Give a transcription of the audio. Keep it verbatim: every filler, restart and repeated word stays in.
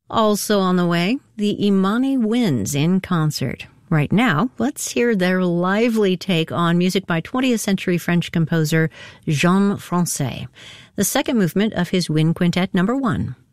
Also on the way, the Imani Winds in concert. Right now, let's hear their lively take on music by twentieth century French composer Jean Francais, the second movement of his Wind Quintet number one.